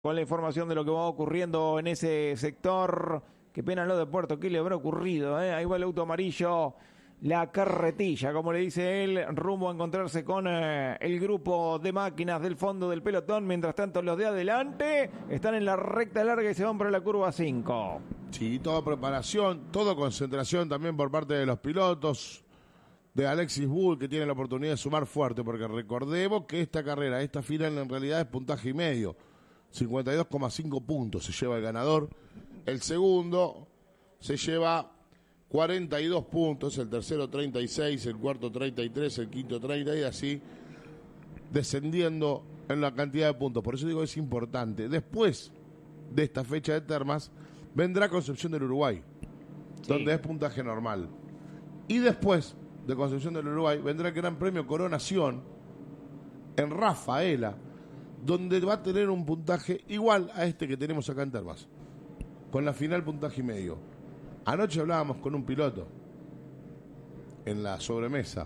con la información de lo que va ocurriendo en ese sector. Qué pena lo de Puerto, ¿qué le habrá ocurrido? Ahí va el auto amarillo, la carretilla, como le dice él, rumbo a encontrarse con el grupo de máquinas del fondo del pelotón. Mientras tanto, los de adelante están en la recta larga y se van por la curva 5. Sí, toda preparación, toda concentración también por parte de los pilotos, de Alexis Bull, que tiene la oportunidad de sumar fuerte, porque recordemos que esta carrera, esta final en realidad es puntaje y medio. 52,5 puntos se lleva el ganador. El segundo se lleva 42 puntos, el tercero 36, el cuarto 33, el quinto 30 y así descendiendo en la cantidad de puntos. Por eso digo es importante. Después de esta fecha de termas vendrá Concepción del Uruguay, donde es puntaje normal. Y después de Concepción del Uruguay vendrá el Gran Premio Coronación en Rafaela, donde va a tener un puntaje igual a este que tenemos acá en Termas, con la final puntaje y medio. Anoche hablábamos con un piloto en la sobremesa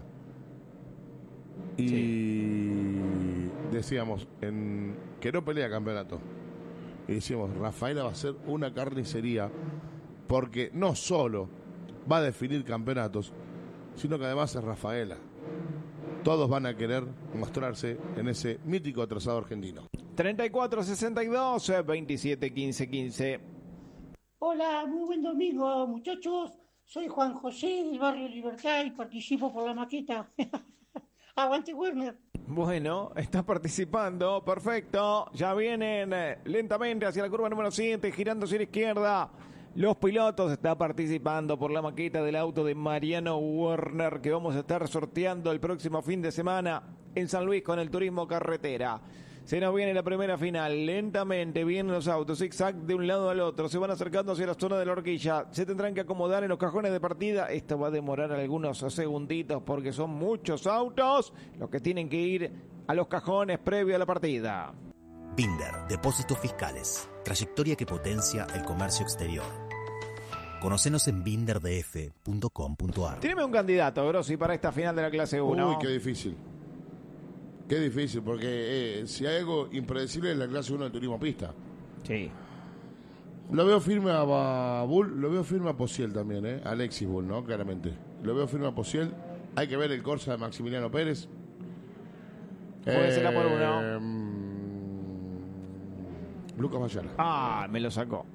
y decíamos que no pelea campeonato. Y decíamos, Rafaela va a ser una carnicería, porque no solo va a definir campeonatos, sino que además es Rafaela. Todos van a querer mostrarse en ese mítico trazado argentino. 34-62, 27-15-15. Hola, muy buen domingo, muchachos. Soy Juan José del barrio Libertad y participo por la maqueta. Aguante, Werner. Bueno, está participando, perfecto. Ya vienen lentamente hacia la curva número 7, girando hacia la izquierda. Los pilotos están participando por la maqueta del auto de Mariano Werner, que vamos a estar sorteando el próximo fin de semana en San Luis con el Turismo Carretera. Se nos viene la primera final, lentamente vienen los autos, zigzag de un lado al otro, se van acercando hacia la zona de la horquilla, se tendrán que acomodar en los cajones de partida. Esto va a demorar algunos segunditos porque son muchos autos los que tienen que ir a los cajones previo a la partida. Binder, depósitos fiscales, trayectoria que potencia el comercio exterior. Conocenos en binderdf.com.ar. Tíreme un candidato, Grossi, para esta final de la clase 1. Uy, qué difícil. Qué difícil, porque si hay algo impredecible es la clase 1 del turismo pista. Sí. Lo veo firme a Bull, lo veo firme a Posiel también, Alexis Bull, ¿no? Claramente. Lo veo firme a Posiel. Hay que ver el Corsa de Maximiliano Pérez. Puede ser por uno. Lucas Mayala. Ah, me lo sacó.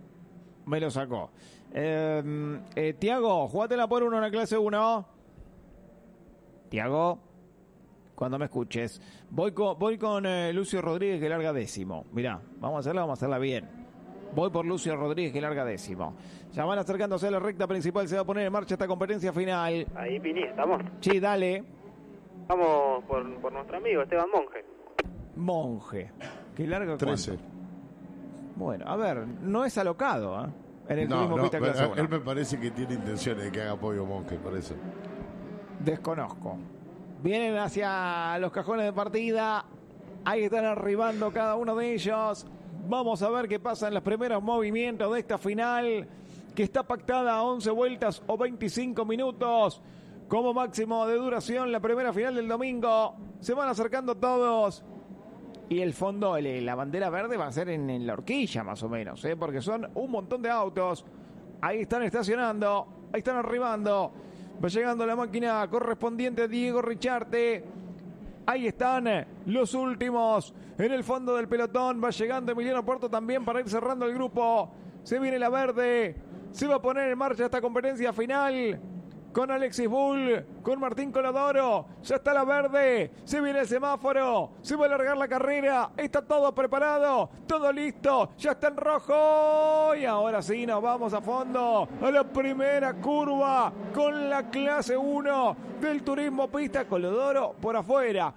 Tiago, jugátela por uno en la clase 1. Tiago, cuando me escuches. Voy con Lucio Rodríguez, que larga décimo. Mirá, vamos a hacerla bien. Voy por Lucio Rodríguez, que larga décimo. Ya van acercándose a la recta principal, se va a poner en marcha esta competencia final. Ahí, Pini, ¿estamos? Sí, dale. Vamos por nuestro amigo Esteban Monje. Que larga 13. ¿cuánto? Bueno, a ver, no es alocado, en el turismo pista clase 1. Él me parece que tiene intenciones de que haga apoyo Monje, por eso. Desconozco. Vienen hacia los cajones de partida. Ahí están arribando cada uno de ellos. Vamos a ver qué pasa en los primeros movimientos de esta final, que está pactada a 11 vueltas o 25 minutos. Como máximo de duración, la primera final del domingo. Se van acercando todos. Y el fondo, la bandera verde va a ser en la horquilla más o menos, porque son un montón de autos. Ahí están estacionando, ahí están arribando. Va llegando la máquina correspondiente a Diego Richarte. Ahí están los últimos en el fondo del pelotón. Va llegando Emiliano Puerto también para ir cerrando el grupo. Se viene la verde. Se va a poner en marcha esta competencia final. Con Alexis Bull, con Martín Colodoro, ya está la verde, se viene el semáforo, se va a alargar la carrera, está todo preparado, todo listo, ya está en rojo y ahora sí nos vamos a fondo a la primera curva con la clase 1 del turismo pista. Colodoro por afuera,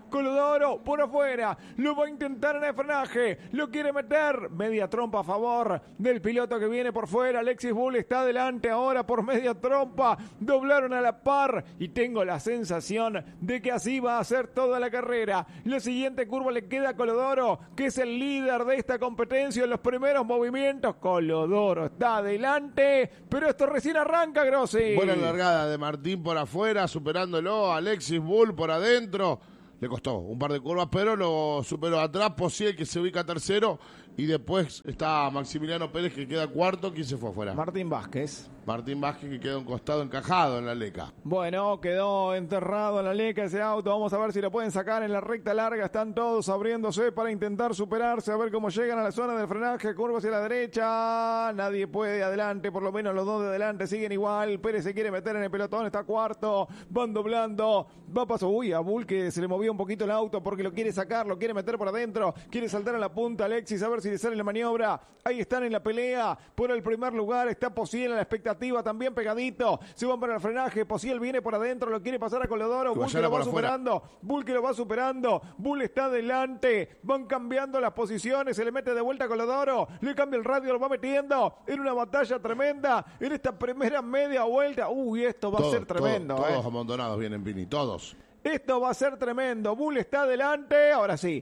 lo va a intentar en el frenaje, lo quiere meter, media trompa a favor del piloto que viene por fuera. Alexis Bull está adelante ahora por media trompa, doblaron a la par y tengo la sensación de que así va a ser toda la carrera. La siguiente curva le queda a Colodoro, que es el líder de esta competencia en los primeros movimientos. Colodoro está adelante, pero esto recién arranca, Grossi. Buena largada de Martín por afuera, superándolo, Alexis Bull por adentro. Le costó un par de curvas, pero lo superó atrás. Posiel, que se ubica tercero, Y después está Maximiliano Pérez, que queda cuarto. ¿Quién se fue afuera? Martín Vázquez. Martín Vázquez, que queda un costado encajado en la leca. Bueno, quedó enterrado en la leca ese auto. Vamos a ver si lo pueden sacar en la recta larga. Están todos abriéndose para intentar superarse. A ver cómo llegan a la zona del frenaje. Curva hacia la derecha. Nadie puede adelante. Por lo menos los dos de adelante siguen igual. Pérez se quiere meter en el pelotón. Está cuarto. Van doblando. Va paso. Uy, a Bull que se le movió un poquito el auto porque lo quiere sacar. Lo quiere meter por adentro. Quiere saltar a la punta. Alexis, a ver si le sale la maniobra. Ahí están en la pelea por el primer lugar. Está Posiel en la expectativa también pegadito. Se van para el frenaje. Posiel viene por adentro. Lo quiere pasar a Colodoro. Bull que lo va superando. Bull que lo va superando. Bull está adelante. Van cambiando las posiciones. Se le mete de vuelta a Colodoro. Le cambia el radio. Lo va metiendo. En una batalla tremenda. En esta primera media vuelta. Uy, esto va a ser tremendo. Todos amontonados vienen, Vini. Todos. Esto va a ser tremendo. Bull está adelante. Ahora sí.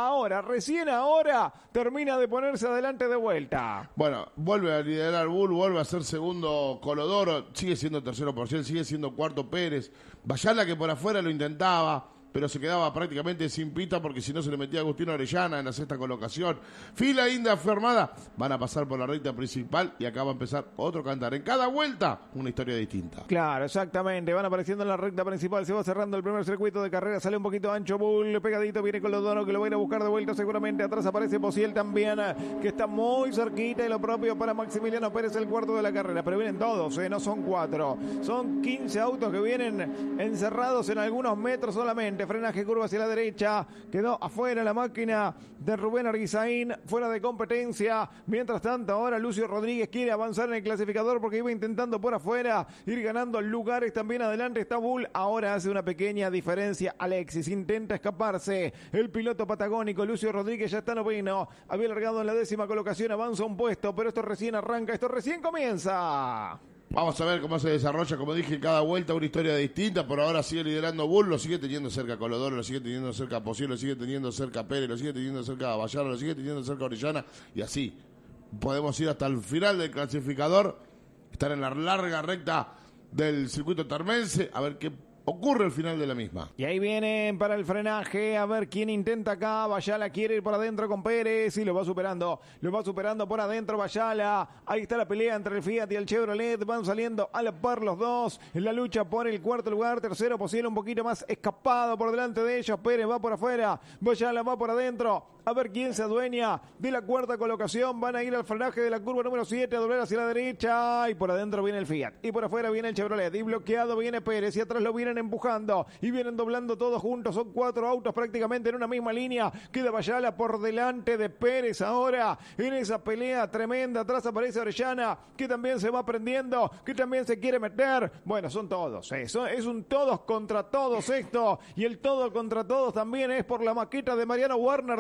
Recién ahora, termina de ponerse adelante de vuelta. Bueno, vuelve a liderar Bull, vuelve a ser segundo Colodoro, sigue siendo tercero Porcel, sigue siendo cuarto Pérez. Bayala, que por afuera lo intentaba, pero se quedaba prácticamente sin pista porque si no se le metía Agustino Orellana en la sexta colocación. Fila Inda formada, van a pasar por la recta principal y acá va a empezar otro cantar. En cada vuelta, una historia distinta. Claro, exactamente, van apareciendo en la recta principal, se va cerrando el primer circuito de carrera, sale un poquito ancho Bull, pegadito, viene Colodoro que lo va a ir a buscar de vuelta seguramente, atrás aparece Posiel también, que está muy cerquita y lo propio para Maximiliano Pérez, el cuarto de la carrera, pero vienen todos, no son 4, son 15 autos que vienen encerrados en algunos metros solamente. Frenaje, curva hacia la derecha, quedó afuera la máquina de Rubén Arguizaín, fuera de competencia. Mientras tanto, ahora Lucio Rodríguez quiere avanzar en el clasificador porque iba intentando por afuera ir ganando lugares. También adelante está Bull, ahora hace una pequeña diferencia Alexis, intenta escaparse el piloto patagónico. Lucio Rodríguez ya está noveno, había largado en la 10ª colocación, avanza un puesto, pero esto recién arranca, esto recién comienza. Vamos a ver cómo se desarrolla, como dije, cada vuelta una historia distinta. Por ahora sigue liderando Bull, lo sigue teniendo cerca Colodoro, lo sigue teniendo cerca Posiel, lo sigue teniendo cerca Pérez, lo sigue teniendo cerca Bayardo, lo sigue teniendo cerca Orellana. Y así podemos ir hasta el final del clasificador, estar en la larga recta del circuito termense, a ver qué ocurre al final de la misma. Y ahí vienen para el frenaje, a ver quién intenta acá. Bayala quiere ir por adentro con Pérez y lo va superando por adentro Bayala. Ahí está la pelea entre el Fiat y el Chevrolet, van saliendo a la par los dos en la lucha por el cuarto lugar. Tercero Posible un poquito más escapado por delante de ellos, Pérez va por afuera, Bayala va por adentro. A ver quién se adueña de la cuarta colocación. Van a ir al frenaje de la curva número 7, a doblar hacia la derecha. Y por adentro viene el Fiat. Y por afuera viene el Chevrolet. Y bloqueado viene Pérez. Y atrás lo vienen empujando. Y vienen doblando todos juntos. Son 4 autos prácticamente en una misma línea. Queda Bayala por delante de Pérez ahora. En esa pelea tremenda. Atrás aparece Orellana, que también se va prendiendo. Que también se quiere meter. Bueno, son todos. Eso es un todos contra todos esto. Y el todo contra todos también es por la maqueta de Mariano Werner.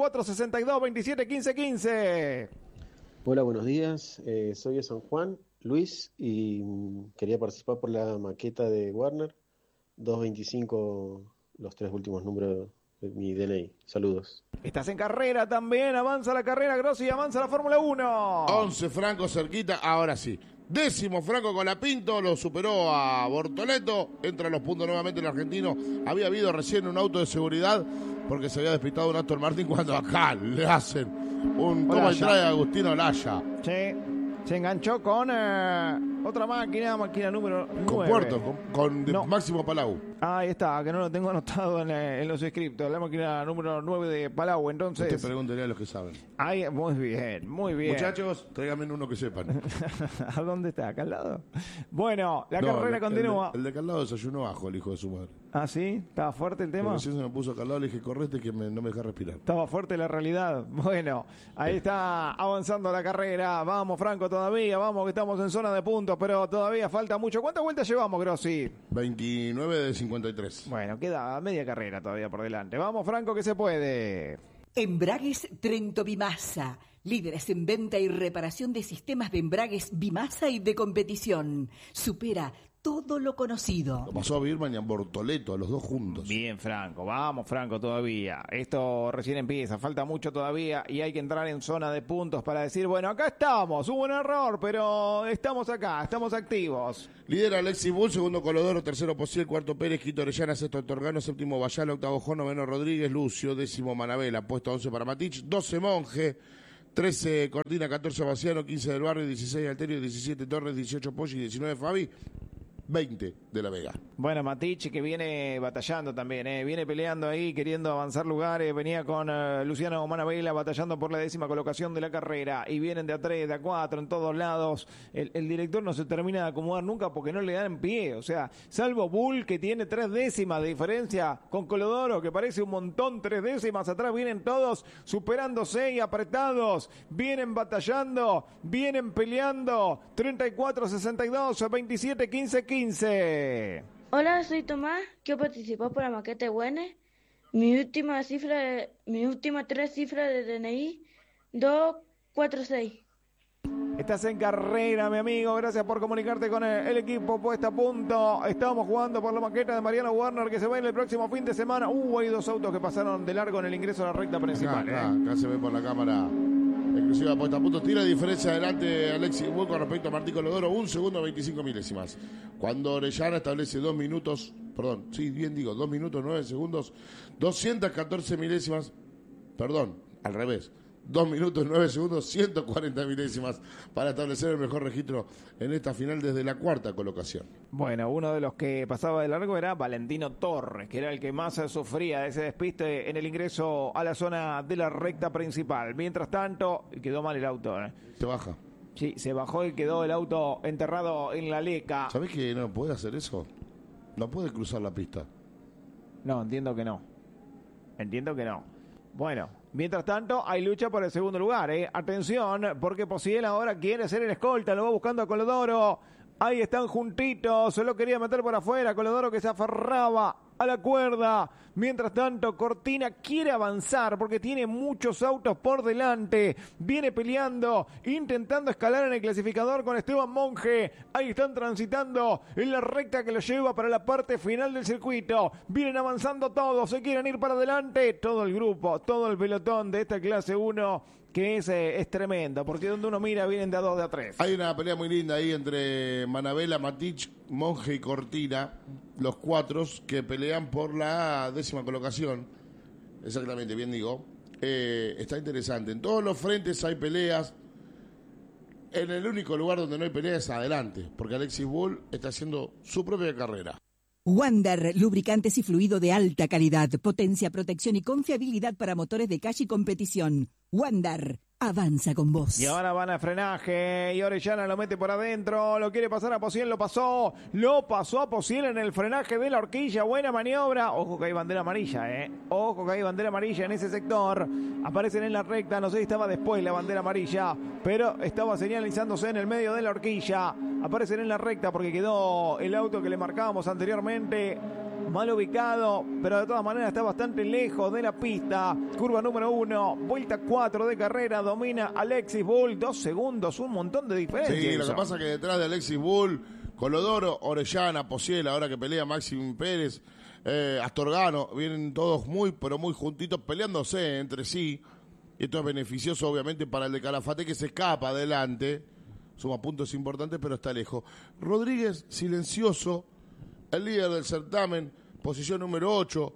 32, 27, 15, 15. Hola, buenos días. Soy de San Juan, Luis, y quería participar por la maqueta de Warner. 225, los 3 últimos números de mi DNI. Saludos. Estás en carrera también. Avanza la carrera, Grossi, avanza la Fórmula 1. 11 Franco cerquita, ahora sí. 10º Franco Colapinto, lo superó a Bortoleto, entra a los puntos nuevamente el argentino. Había habido recién un auto de seguridad porque se había despistado un Aston Martin cuando acá le hacen un toma y trae a Agustino Laya. Sí, se enganchó con otra máquina número 9. Con Puerto, con no. Máximo Palau. Ahí está, que no lo tengo anotado en los scriptos. La máquina número 9 de Palau, entonces. Usted pregúntele a los que saben. Ahí, muy bien, muy bien. Muchachos, tráigame uno que sepan. ¿A dónde está? ¿Acá al lado? Bueno, la carrera continúa. El de acá al lado desayunó ajo, el hijo de su madre. ¿Ah, sí? ¿Estaba fuerte el tema? Porque recién se me puso acá al lado, le dije, correte que no me deja respirar. Estaba fuerte la realidad. Bueno, ahí está avanzando la carrera. Vamos, Franco, todavía. Vamos, que estamos en zona de puntos, pero todavía falta mucho. ¿Cuántas vueltas llevamos, Grossi? 29 de 53. Bueno, queda media carrera todavía por delante. Vamos, Franco, que se puede. Embragues Trento Bimasa. Líderes en venta y reparación de sistemas de embragues Bimasa y de competición. Supera todo lo conocido. Lo pasó a Birman y a Bortoleto, a los dos juntos. Bien, Franco, vamos, Franco, todavía. Esto recién empieza, falta mucho todavía y hay que entrar en zona de puntos para decir, bueno, acá estamos, hubo un error, pero estamos acá, estamos activos. Lidera Alexis Bull, segundo Colodoro, tercero Posiel, cuarto Pérez, quinto Orellana, sexto Torgano, séptimo Bayala, octavo Jón, noveno Rodríguez, Lucio, décimo Manabela, puesto 11 para Matich, 12 Monje, 13 Cortina, 14 Baciano, 15 del Barrio, 16 Alterio, 17 Torres, 18 Poggi, 19 Fabi, 20 de la Vega. Bueno, Matich que viene batallando también, viene peleando ahí, queriendo avanzar lugares, venía con Luciano Manabela batallando por la 10ª colocación de la carrera, y vienen de a 3, de a 4, en todos lados. El director no se termina de acomodar nunca porque no le dan pie, o sea, salvo Bull, que tiene 3 décimas de diferencia con Colodoro, que parece un montón, 3 décimas, atrás vienen todos superándose y apretados, vienen batallando, vienen peleando, 34-62, 27-15-15. Hola, soy Tomás, que participó por la maqueta de Güenes. Mi última 3 cifras de DNI, 246. Estás en carrera, mi amigo. Gracias por comunicarte con el equipo puesta a punto. Estamos jugando por la maqueta de Mariano Warner, que se va en el próximo fin de semana. Hay 2 autos que pasaron de largo en el ingreso a la recta principal. Acá se ve por la cámara exclusiva puesta a punto. Tira diferencia adelante Alexis Bull con respecto a Martín Colodoro. 1 segundo 25 milésimas. Cuando Orellana establece 2 minutos, 2 minutos 9 segundos, 214 milésimas. Al revés. 2 minutos 9 segundos, 140 milésimas para establecer el mejor registro en esta final desde la 4ª colocación. Bueno, uno de los que pasaba de largo era Valentino Torres, que era el que más sufría de ese despiste en el ingreso a la zona de la recta principal. Mientras tanto, quedó mal el auto. Se baja. Sí, se bajó y quedó el auto enterrado en la leca. ¿Sabés que no puede hacer eso? No puede cruzar la pista. No, entiendo que no. Bueno, mientras tanto, hay lucha por el segundo lugar, Atención, porque Posiel ahora quiere ser el escolta, lo va buscando a Colodoro. Ahí están juntitos, se lo quería meter por afuera, Colodoro que se aferraba a la cuerda. Mientras tanto, Cortina quiere avanzar porque tiene muchos autos por delante. Viene peleando, intentando escalar en el clasificador con Esteban Monge. Ahí están transitando en la recta que lo lleva para la parte final del circuito. Vienen avanzando todos, se quieren ir para adelante. Todo el grupo, todo el pelotón de esta clase 1 que es tremendo, porque donde uno mira vienen de a 2, de a 3. Hay una pelea muy linda ahí entre Manabela, Matich, Monge y Cortina, los 4 que pelean por la 10ª colocación. Exactamente, bien digo. Está interesante. En todos los frentes hay peleas. En el único lugar donde no hay peleas es adelante, porque Alexis Bull está haciendo su propia carrera. Wander, lubricantes y fluido de alta calidad, potencia, protección y confiabilidad para motores de calle y competición. Wander, avanza con vos. Y ahora van a frenaje y Orellana lo mete por adentro, lo quiere pasar a Posiel, lo pasó a Posiel en el frenaje de la horquilla, buena maniobra. Ojo que hay bandera amarilla, ojo que hay bandera amarilla en ese sector. Aparecen en la recta, no sé si estaba después la bandera amarilla, pero estaba señalizándose en el medio de la horquilla. Aparecen en la recta porque quedó el auto que le marcábamos anteriormente mal ubicado, pero de todas maneras está bastante lejos de la pista. Curva número 1, vuelta 4 de carrera, domina Alexis Bull, 2 segundos, un montón de diferencia. Sí, lo que pasa es que detrás de Alexis Bull, Colodoro, Orellana, Posiel, ahora que pelea Máximo Pérez, Astorgano, vienen todos muy, pero muy juntitos, peleándose entre sí. Y esto es beneficioso, obviamente, para el de Calafate, que se escapa adelante. Suma puntos importantes, pero está lejos. Rodríguez, silencioso, el líder del certamen, posición número 8,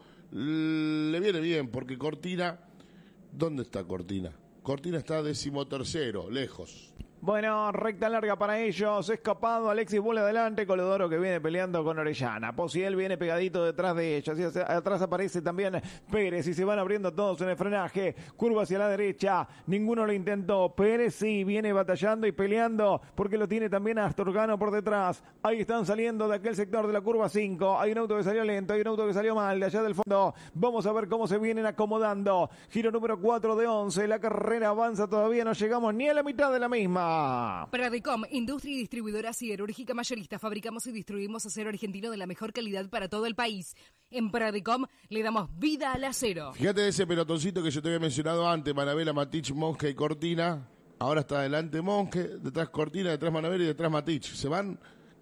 le viene bien, porque Cortina, ¿dónde está Cortina? Cortina está 13º, lejos. Bueno, recta larga para ellos, escapado Alexis Bull adelante, Colodoro que viene peleando con Orellana, Posiel viene pegadito detrás de ellos, y atrás aparece también Pérez y se van abriendo todos en el frenaje, curva hacia la derecha, ninguno lo intentó, Pérez sí viene batallando y peleando porque lo tiene también Astorgano por detrás, ahí están saliendo de aquel sector de la curva 5, hay un auto que salió lento, hay un auto que salió mal de allá del fondo, vamos a ver cómo se vienen acomodando, giro número 4 de 11, la carrera avanza, todavía no llegamos ni a la mitad de la misma. Pradecom, industria y distribuidora siderúrgica mayorista. Fabricamos y distribuimos acero argentino de la mejor calidad para todo el país. En Pradecom le damos vida al acero. Fíjate de ese pelotoncito que yo te había mencionado antes, Manabela, Matich, Monge y Cortina. Ahora está adelante Monge, detrás Cortina, detrás Manabela y detrás Matich. Se van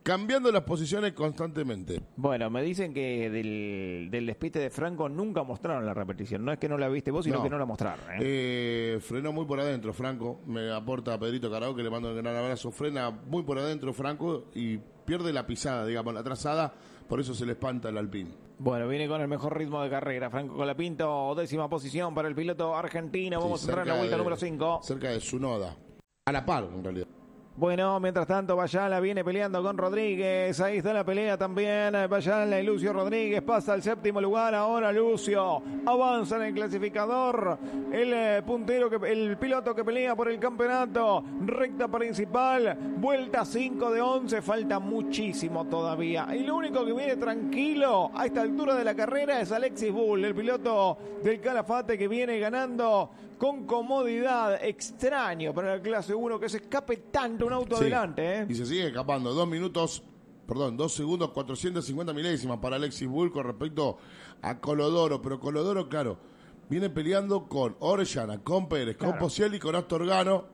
cambiando las posiciones constantemente. Bueno, me dicen que del despiste de Franco nunca mostraron la repetición. No es que no la viste vos, sino que no la mostraron. Frenó muy por adentro, Franco. Me aporta a Pedrito Carao, que le mando un gran abrazo. Frena muy por adentro, Franco, y pierde la pisada, digamos, la trazada. Por eso se le espanta el Alpine. Bueno, viene con el mejor ritmo de carrera. Franco Colapinto, 10ª posición para el piloto argentino. Vamos a entrar en la vuelta número 5. Cerca de Tsunoda. A la par, en realidad. Bueno, mientras tanto, Bayala viene peleando con Rodríguez. Ahí está la pelea también. Bayala y Lucio Rodríguez pasa al 7º lugar. Ahora Lucio avanza en el clasificador. El puntero, el piloto que pelea por el campeonato. Recta principal. Vuelta 5 de 11. Falta muchísimo todavía. Y lo único que viene tranquilo a esta altura de la carrera es Alexis Bull, el piloto del Calafate, que viene ganando con comodidad. Extraño para la clase 1 que se escape tanto un auto adelante. Y se sigue escapando. 2 segundos, 450 milésimas para Alexis Bull con respecto a Colodoro. Pero Colodoro, claro, viene peleando con Orellana, con Pérez, con Posiel y con Astorgano.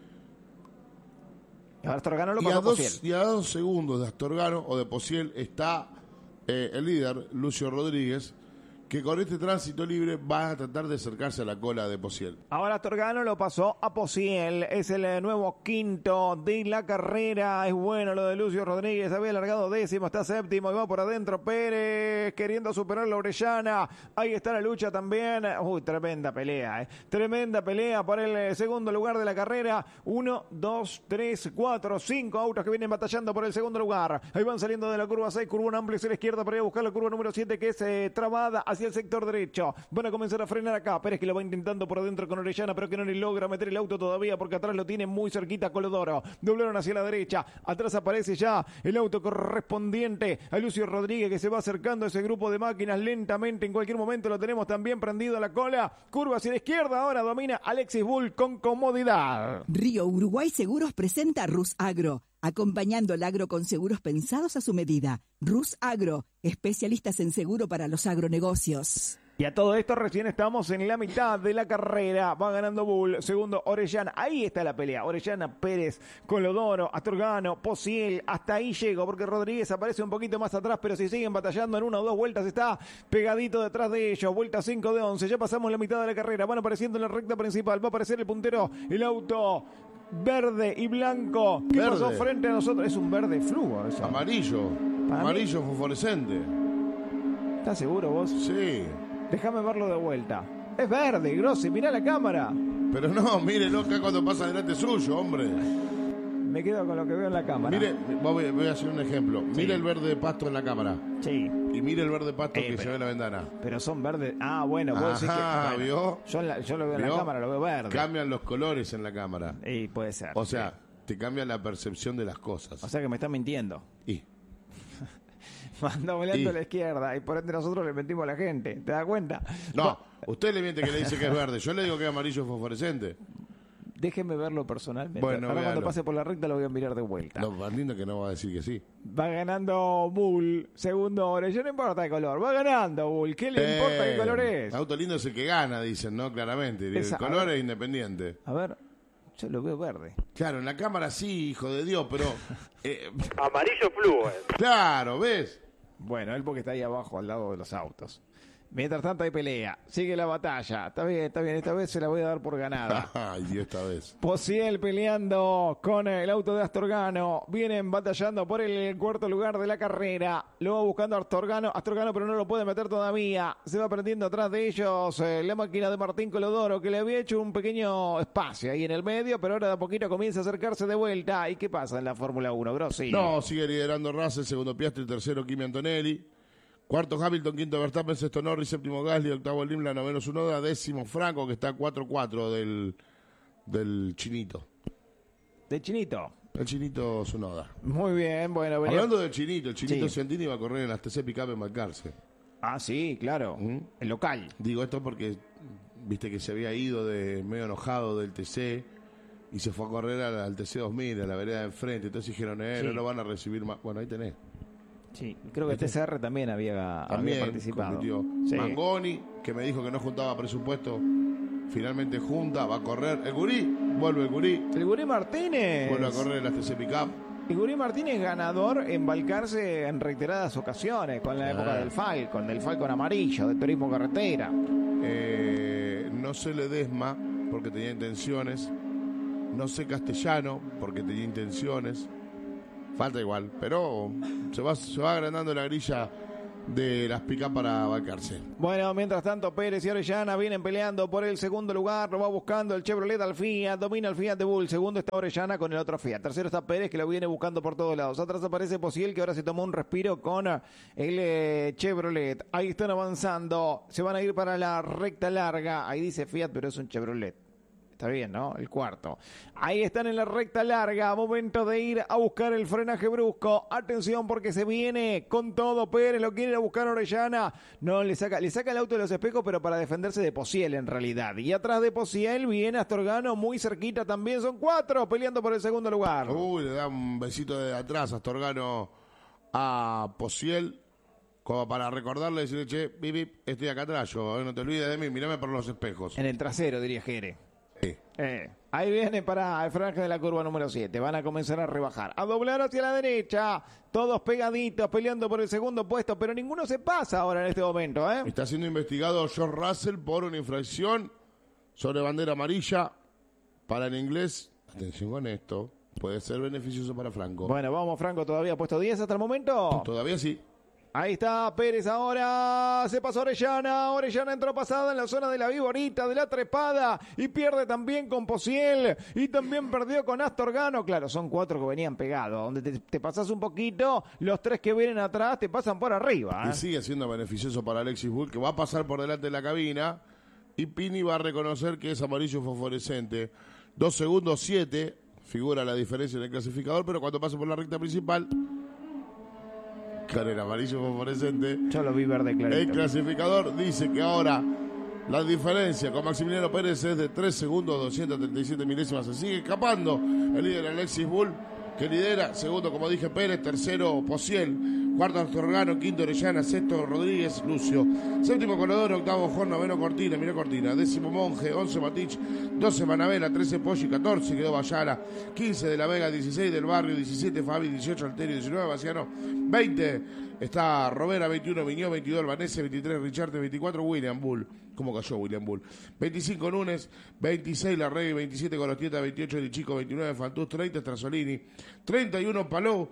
Astorgano lo pasó Posiel. Y a 2 segundos de Astorgano o de Posiel está el líder, Lucio Rodríguez, que con este tránsito libre va a tratar de acercarse a la cola de Posiel. Ahora Astorgano lo pasó a Posiel, es el nuevo quinto de la carrera. Es bueno lo de Lucio Rodríguez, había largado 10º, está 7º y va por adentro Pérez queriendo superar la Orellana. Ahí está la lucha también. Uy, tremenda pelea, tremenda pelea para el segundo lugar de la carrera. 1, 2, 3, 4, 5 autos que vienen batallando por el segundo lugar. Ahí van saliendo de la curva 6, curva amplia hacia la izquierda para ir a buscar la curva número 7, que es trabada hacia el sector derecho. Van a comenzar a frenar acá. Pérez, que lo va intentando por adentro con Orellana, pero que no le logra meter el auto todavía porque atrás lo tiene muy cerquita Colodoro. Doblaron hacia la derecha. Atrás aparece ya el auto correspondiente a Lucio Rodríguez, que se va acercando a ese grupo de máquinas lentamente. En cualquier momento lo tenemos también prendido a la cola. Curva hacia la izquierda. Ahora domina Alexis Bull con comodidad. Río Uruguay Seguros presenta Rus Agro, acompañando el agro con seguros pensados a su medida. Rus Agro, especialistas en seguro para los agronegocios. Y a todo esto recién estamos en la mitad de la carrera. Va ganando Bull, segundo Orellana. Ahí está la pelea. Orellana, Pérez, Colodoro, Astorgano, Posiel. Hasta ahí llego porque Rodríguez aparece un poquito más atrás, pero si siguen batallando en 1 o 2 vueltas está pegadito detrás de ellos. Vuelta 5 de 11. Ya pasamos la mitad de la carrera. Van apareciendo en la recta principal. Va a aparecer el puntero, el auto verde y blanco. ¿Qué pasó frente a nosotros? Es un verde fluo eso. Amarillo. Amarillo fosforescente. ¿Estás seguro vos? Sí. Déjame verlo de vuelta. Es verde, Grossi, mirá la cámara. Pero no, mírelo acá cuando pasa delante suyo, hombre. Me quedo con lo que veo en la cámara. Mire, voy a hacer un ejemplo. Sí. Mire el verde de pasto en la cámara. Sí. Y mire el verde pasto que se ve en la ventana. Pero son verdes. Ah, bueno, vos decís que... Bueno, ¿vio? Yo lo veo en la cámara, lo veo verde. Cambian los colores en la cámara. Y puede ser. O sea, te cambia la percepción de las cosas. O sea que me están mintiendo. Y... Manda volando a la izquierda y por ende nosotros le mentimos a la gente. ¿Te das cuenta? No, usted le miente que le dice que es verde. Yo le digo que es amarillo fosforescente. Déjeme verlo personalmente. Bueno, ahora cuando pase por la recta lo voy a mirar de vuelta. Lo más lindo que no va a decir que sí. Va ganando Bull, segundo Orellana. No importa el color, va ganando Bull. ¿Qué le importa qué color es? Auto lindo es el que gana, dicen, ¿no? Claramente. El color es independiente. A ver, yo lo veo verde. Claro, en la cámara sí, hijo de Dios, pero... Amarillo fluo. Claro, ¿ves? Bueno, él porque está ahí abajo al lado de los autos. Mientras tanto hay pelea, sigue la batalla. Está bien, esta vez se la voy a dar por ganada. Ay, Dios, esta vez. Posiel peleando con el auto de Astorgano. Vienen batallando por el cuarto lugar de la carrera. Lo va buscando Astorgano, pero no lo puede meter todavía. Se va perdiendo atrás de ellos la máquina de Martín Colodoro, que le había hecho un pequeño espacio ahí en el medio, pero ahora de a poquito comienza a acercarse de vuelta. ¿Y qué pasa en la Fórmula 1, Grossi? No, sigue liderando Russell, segundo Piastri, tercero Kimi Antonelli. Cuarto Hamilton, quinto Verstappen, sexto Norris, séptimo Gasly, octavo Limla, noveno Tsunoda, décimo Franco, que está a 4-4 del chinito. ¿Del chinito? El chinito Tsunoda. Muy bien, bueno. Hablando del chinito, el chinito Ciantini va a correr en las TC Pickup en Balcarce. Ah, sí, claro, el local. Digo esto porque, viste que se había ido de medio enojado del TC y se fue a correr al TC 2000, a la vereda de enfrente. Entonces dijeron, no lo van a recibir más. Bueno, ahí tenés. Sí, creo que TCR también había participado. Sí. Mangoni, que me dijo que no juntaba presupuesto, finalmente junta, va a correr. El Gurí, vuelve el Gurí. El Gurí Martínez. Vuelve a correr en las TC Pickup. Y Gurí Martínez ganador en Balcarce en reiteradas ocasiones, con la época del Falcon amarillo, de turismo carretera. No sé Ledesma, porque tenía intenciones. No sé Castellano, porque tenía intenciones. Falta igual, pero se va agrandando la grilla de las pick-up para Balcarce. Bueno, mientras tanto Pérez y Orellana vienen peleando por el segundo lugar, lo va buscando el Chevrolet al Fiat, domina el Fiat de Bull, segundo está Orellana con el otro Fiat, tercero está Pérez que lo viene buscando por todos lados, atrás aparece Posiel que ahora se tomó un respiro con el Chevrolet, ahí están avanzando, se van a ir para la recta larga, ahí dice Fiat pero es un Chevrolet. Está bien, ¿no? El cuarto. Ahí están en la recta larga. Momento de ir a buscar el frenaje brusco. Atención porque se viene con todo. Pérez lo quiere ir a buscar Orellana. No, le saca el auto de los espejos, pero para defenderse de Posiel en realidad. Y atrás de Posiel viene Astorgano muy cerquita también. Son 4 peleando por el segundo lugar. Le da un besito de atrás Astorgano a Posiel. Como para recordarle, decirle, che, bip, estoy acá atrás. Yo, no te olvides de mí, mirame por los espejos. En el trasero, diría Jere. Sí. Ahí viene para el franja de la curva número 7. Van a comenzar a rebajar. A doblar hacia la derecha. Todos pegaditos, peleando por el segundo puesto. Pero ninguno se pasa ahora en este momento. Está siendo investigado George Russell por una infracción sobre bandera amarilla. Para el inglés, atención con esto, puede ser beneficioso para Franco. Bueno, vamos, Franco, todavía puesto 10 hasta el momento. Todavía sí. Ahí está Pérez ahora, se pasó Orellana entró pasada en la zona de la viborita, de la trepada y pierde también con Posiel y también perdió con Astorgano, claro, son 4 que venían pegados, donde te pasas un poquito, los 3 que vienen atrás te pasan por arriba. Y sigue siendo beneficioso para Alexis Bull, que va a pasar por delante de la cabina y Pini va a reconocer que es amarillo fosforescente, 2 segundos 7, figura la diferencia en el clasificador, pero cuando pase por la recta principal... Con el amarillo fosforescente. Yo lo vi verde clarito. El clasificador dice que ahora la diferencia con Maximiliano Pérez es de 3 segundos 237 milésimas. Se sigue escapando el líder Alexis Bull, que lidera. Segundo, como dije, Pérez. Tercero, Posiel. Cuarto, Astorgano. Quinto, Orellana. Sexto, Rodríguez, Lucio. Séptimo, Colador. Octavo, Jorge. Noveno, Cortina. Mirá Cortina. Décimo, Monje. 11, Matich. 12, Manavela. 13, Poggi. 14, quedó Bayara. 15, De la Vega. 16, Del Barrio. 17, Fabi. 18, Alterio. 19, Baciano. 20, está Robera. 21, Viñó. 22, Albanese. 23, Richarte. 24, William Bull. ¿Cómo cayó William Bull? 25, Núñez. 26, Larregui. 27, Colostieta. 28, Di Chico. 29, Fantús. 30, Strasolini. 31, Palou.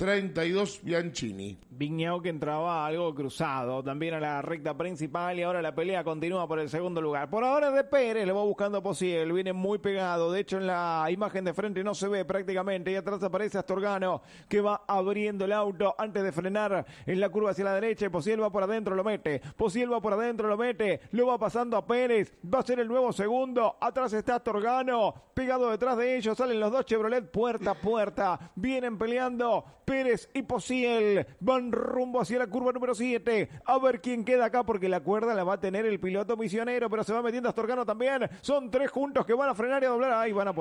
32, Bianchini. Viñao que entraba algo cruzado también a la recta principal y ahora la pelea continúa por el segundo lugar. Por ahora es de Pérez, lo va buscando Posiel, viene muy pegado, de hecho en la imagen de frente no se ve prácticamente y atrás aparece Astorgano que va abriendo el auto antes de frenar en la curva hacia la derecha y Posiel va por adentro, lo mete, Posiel va por adentro, lo mete, lo va pasando a Pérez, va a ser el nuevo segundo, atrás está Astorgano, pegado detrás de ellos, salen los 2 Chevrolet puerta a puerta, vienen peleando Pérez y Posiel, van rumbo hacia la curva número 7, a ver quién queda acá porque la cuerda la va a tener el piloto misionero, pero se va metiendo Astorgano también, son 3 juntos que van a frenar y a doblar, ahí van a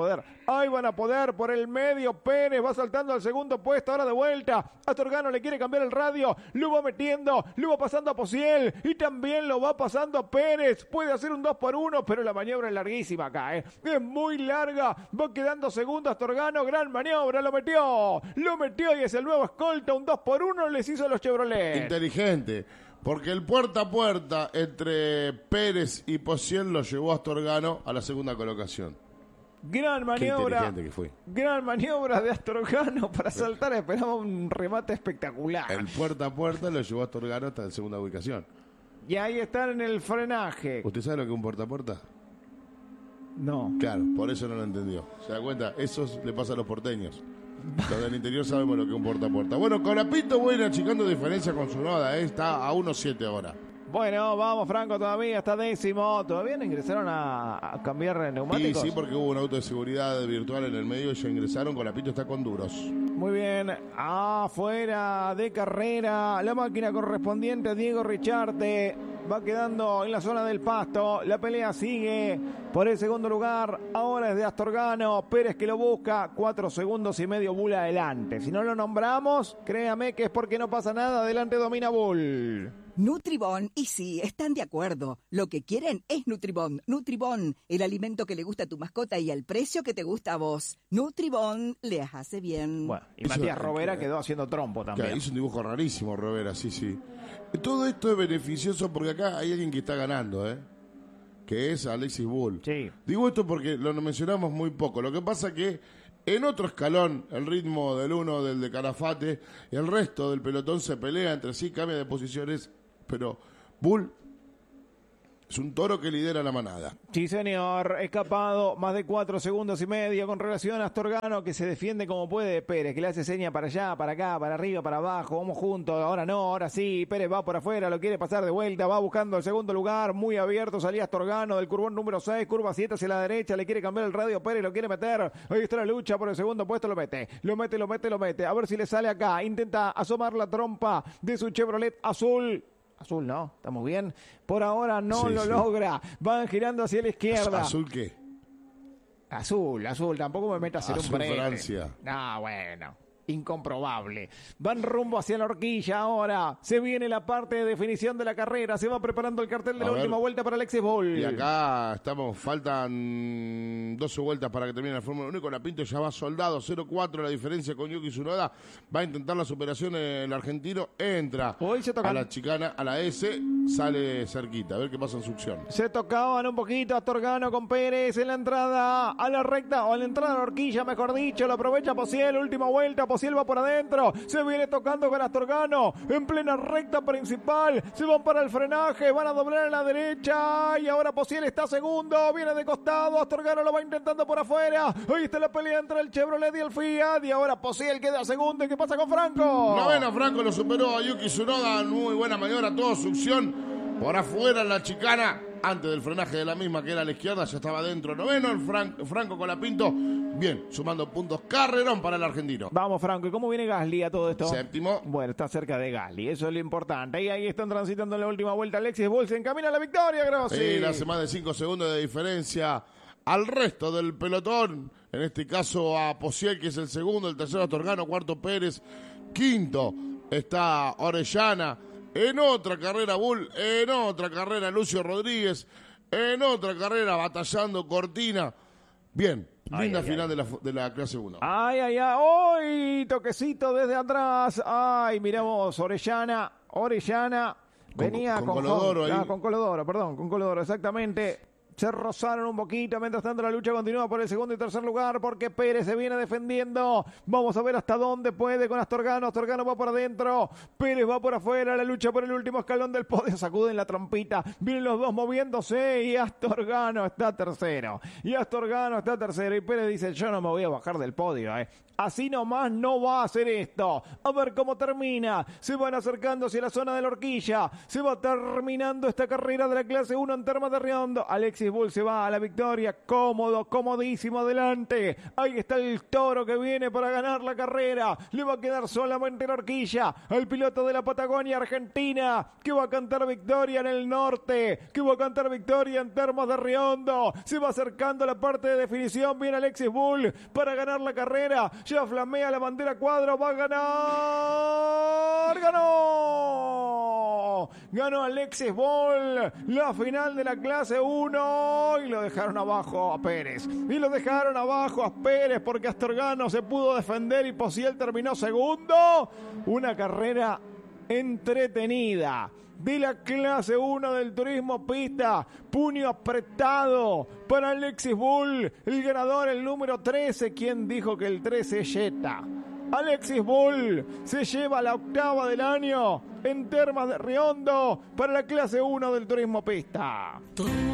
poder por el medio, Pérez va saltando al segundo puesto, ahora de vuelta, Astorgano le quiere cambiar el radio, lo va metiendo, lo va pasando a Posiel y también lo va pasando a Pérez, puede hacer un 2x1, pero la maniobra es larguísima acá, es muy larga, va quedando segundo Astorgano, gran maniobra, lo metió y es el nuevo escolta, un 2x1 les hizo a los Chevrolet. Inteligente, porque el puerta a puerta entre Pérez y Posiel lo llevó a Astorgano a la segunda colocación. Gran maniobra. Qué inteligente que fue. Gran maniobra de Astorgano para saltar, esperaba un remate espectacular. El puerta a puerta lo llevó a Astorgano hasta la segunda ubicación. Y ahí están en el frenaje. ¿Usted sabe lo que es un puerta a puerta? No. Claro, por eso no lo entendió. ¿Se da cuenta? Eso le pasa a los porteños. Los del interior sabemos lo que es un puerta a puerta. Bueno, Colapinto viene achicando diferencia con su noda, está a 1.7 ahora. Bueno, vamos Franco, todavía está décimo. ¿Todavía no ingresaron a cambiar neumáticos? Sí, porque hubo un auto de seguridad virtual en el medio y ya ingresaron. Colapinto está con duros. Muy bien, afuera de carrera, la máquina correspondiente a Diego Richarte. Va quedando en la zona del pasto. La pelea sigue por el segundo lugar. Ahora es de Astorgano. Pérez que lo busca. 4 segundos y medio Bull adelante. Si no lo nombramos, créame que es porque no pasa nada. Adelante domina Bull. Nutribón, y sí, están de acuerdo. Lo que quieren es Nutribón. Nutribón, el alimento que le gusta a tu mascota y al precio que te gusta a vos. Nutribón les hace bien. Bueno, y Matías Rovera quedó haciendo trompo también. Hizo un dibujo rarísimo, Rovera, sí. Todo esto es beneficioso porque acá hay alguien que está ganando, que es Alexis Bull. Sí. Digo esto porque lo mencionamos muy poco. Lo que pasa que en otro escalón, el ritmo del uno, del de Calafate, el resto del pelotón se pelea entre sí, cambia de posiciones, pero Bull es un toro que lidera la manada. Sí, señor. Escapado más de 4 segundos y medio con relación a Astorgano, que se defiende como puede de Pérez, que le hace seña para allá, para acá, para arriba, para abajo. Vamos juntos. Ahora no, ahora sí. Pérez va por afuera, lo quiere pasar de vuelta. Va buscando el segundo lugar. Muy abierto. Salía Astorgano del curbón número 6. Curva 7 hacia la derecha. Le quiere cambiar el radio. Pérez lo quiere meter. Ahí está la lucha por el segundo puesto. Lo mete. Lo mete. A ver si le sale acá. Intenta asomar la trompa de su Chevrolet azul. Azul, ¿no? ¿Estamos bien? Por ahora no lo logra. Van girando hacia la izquierda. ¿Azul qué? Azul. Tampoco me metas en un breve. Francia. No, bueno. Incomprobable. Van rumbo hacia la horquilla ahora. Se viene la parte de definición de la carrera. Se va preparando el cartel de la última vuelta para Alexis Bull. Y acá faltan 12 vueltas para que termine la Fórmula 1 y Colapinto ya va soldado. 0-4 la diferencia con Yuki Tsunoda. Va a intentar la superación el argentino. Entra a la chicana, a la S. Sale cerquita. A ver qué pasa en succión. Se tocaban un poquito Astorgano con Pérez en la entrada a la recta o en la entrada a la horquilla, mejor dicho. Lo aprovecha Posiel. Última vuelta. Posiel va por adentro, se viene tocando con Astorgano en plena recta principal, se van para el frenaje, van a doblar a la derecha y ahora Posiel está segundo, viene de costado, Astorgano lo va intentando por afuera, ahí está la pelea entre el Chevrolet y el Fiat y ahora Posiel queda segundo. ¿Y qué pasa con Franco? Novena, Franco lo superó a Yuki Tsunoda, muy buena maniobra, todo succión por afuera en la chicana. Antes del frenaje de la misma, que era a la izquierda, ya estaba dentro. Noveno, el Franco Colapinto. Bien, sumando puntos. Carrerón para el argentino. Vamos, Franco. ¿Y cómo viene Gasly a todo esto? Séptimo. Bueno, está cerca de Gasly. Eso es lo importante. Y ahí están transitando en la última vuelta. Alexis Bull se encamina a la victoria, Grossi. Sí, le hace más de 5 segundos de diferencia al resto del pelotón. En este caso a Posiel, que es el segundo. El tercero Astorgano. Cuarto Pérez. Quinto está Orellana. En otra carrera Bull, en otra carrera Lucio Rodríguez, en otra carrera batallando Cortina. Bien, linda final de la clase 1. ¡Ay! Toquecito desde atrás. ¡Ay! Miramos Orellana. Venía con Colodoro ahí. con Colodoro, exactamente. Se rozaron un poquito, mientras tanto la lucha continúa por el segundo y tercer lugar porque Pérez se viene defendiendo. Vamos a ver hasta dónde puede con Astorgano. Astorgano va por adentro, Pérez va por afuera. La lucha por el último escalón del podio. Sacuden la trampita, vienen los dos moviéndose y Astorgano está tercero. Y Pérez dice: yo no me voy a bajar del podio, Así nomás no va a hacer esto. A ver cómo termina. Se van acercando hacia la zona de la horquilla. Se va terminando esta carrera de la clase 1 en Termas de Riondo. Alexis Bull se va a la victoria. Comodísimo adelante. Ahí está el toro que viene para ganar la carrera. Le va a quedar solamente la horquilla al piloto de la Patagonia Argentina, que va a cantar victoria en el norte, que va a cantar victoria en Termas de Riondo. Se va acercando la parte de definición. Viene Alexis Bull para ganar la carrera. Ya flamea la bandera cuadro, va a ganar. Ganó Alexis Bull la final de la clase 1 y lo dejaron abajo a Pérez. Porque Astorgano se pudo defender y Posiel terminó segundo. Una carrera entretenida de la clase 1 del turismo pista. Puño apretado para Alexis Bull, el ganador, el número 13. ¿Quién dijo que el 13 es Jetta? Alexis Bull se lleva la 8ª del año en Termas de Riondo para la clase 1 del turismo pista.